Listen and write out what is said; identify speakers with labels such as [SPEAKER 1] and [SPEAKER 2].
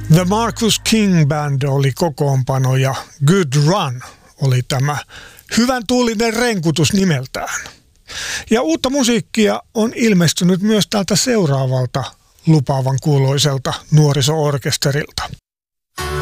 [SPEAKER 1] The Marcus King Band oli kokoonpano ja Good Run oli tämä hyvän tuulinen renkutus nimeltään. Ja uutta musiikkia on ilmestynyt myös tältä seuraavalta lupaavan kuuloiselta nuoriso-orkesterilta.